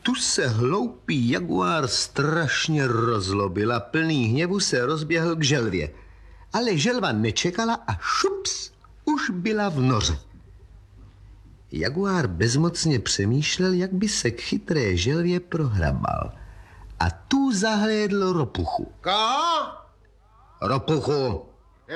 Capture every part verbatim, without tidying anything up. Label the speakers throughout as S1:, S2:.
S1: tu se hloupý jaguár strašně rozlobil a plný hněvu se rozběhl k želvě. Ale želva nečekala a šups, už byla v noře. Jaguár bezmocně přemýšlel, jak by se k chytré želvě prohrabal. A tu zahlédl Ropuchu.
S2: Koho?
S1: Ropuchu.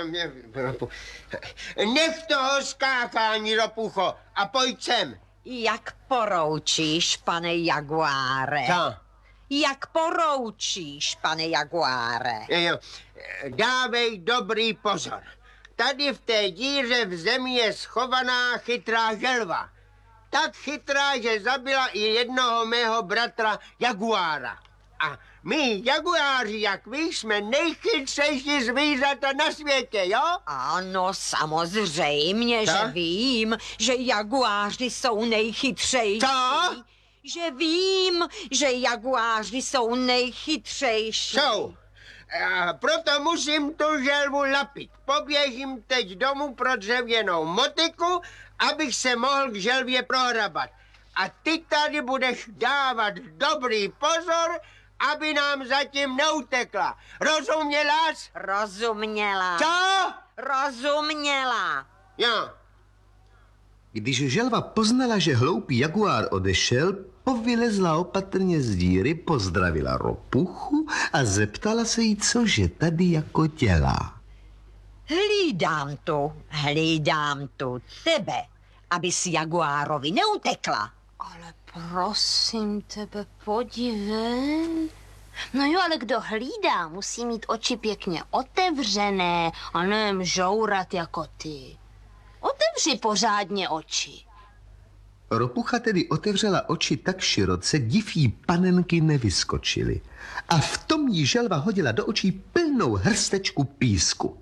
S2: Nech toho skákání, Ropucho, a pojď sem.
S3: Jak poroučíš, pane jaguáre?
S2: Co?
S3: Jak poroučíš, pane jaguáre?
S2: Jo, dávej dobrý pozor. Tady v té díře v zemi je schovaná chytrá želva. Tak chytrá, že zabila i jednoho mého bratra jaguára. A my, jaguáři, jak vy, jsme nejchytřejší zvířata na světě, jo?
S3: Ano, samozřejmě,
S2: Co?
S3: že vím, že jaguáři jsou nejchytřejší.
S2: Co?
S3: Že vím, že jaguáři jsou nejchytřejší.
S2: Jsou. A proto musím tu želvu lapit. Poběžím teď domů pro dřevěnou motiku, abych se mohl k želvě prohrabat. A ty tady budeš dávat dobrý pozor, aby nám zatím neutekla. Rozuměla jsi?
S3: Rozuměla.
S2: Co?
S3: Rozuměla.
S2: Jo.
S1: Když želva poznala, že hloupý jaguár odešel, povylezla opatrně z díry, pozdravila Ropuchu a zeptala se jí, cože tady jako dělá.
S3: Hlídám tu, hlídám tu tebe, abys jaguárovi neutekla.
S4: Ale prosím tebe, podívej. No jo, ale kdo hlídá, musí mít oči pěkně otevřené a ne žourat jako ty. Otevři pořádně oči.
S1: Ropucha tedy otevřela oči tak široce, div jí panenky nevyskočily. A v tom jí želva hodila do očí plnou hrstečku písku.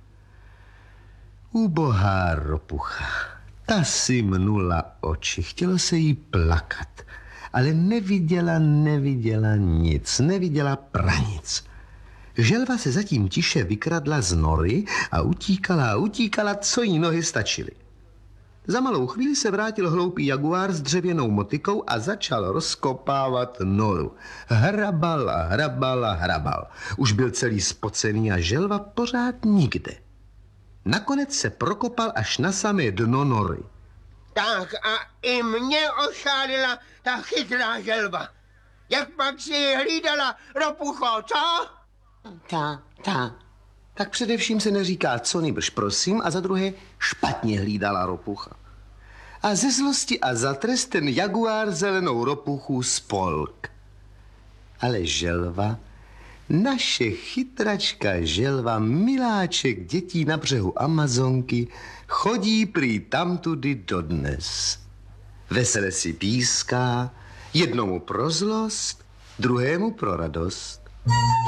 S1: Ubohá Ropucha, ta si mnula oči, chtělo se jí plakat, ale neviděla, neviděla nic, neviděla pranic. Želva se zatím tiše vykradla z nory a utíkala a utíkala, co jí nohy stačily. Za malou chvíli se vrátil hloupý jaguár s dřevěnou motikou a začal rozkopávat noru. Hrabal a hrabal a hrabal. Už byl celý spocený a želva pořád nikde. Nakonec se prokopal až na samé dno nory.
S2: Tak a i mě ošálila ta chytrá želva. Jak pak si ji hlídala, Ropucho, co?
S1: Ta, ta. Tak především se neříká co nýbrž prosím a za druhé špatně hlídala Ropucha. A ze zlosti a za trest ten jaguár zelenou Ropuchu spolk. Ale želva, naše chytračka želva, miláček dětí na břehu Amazonky, chodí prý tamtudy dodnes. Vesele si píská, jednomu pro zlost, druhému pro radost.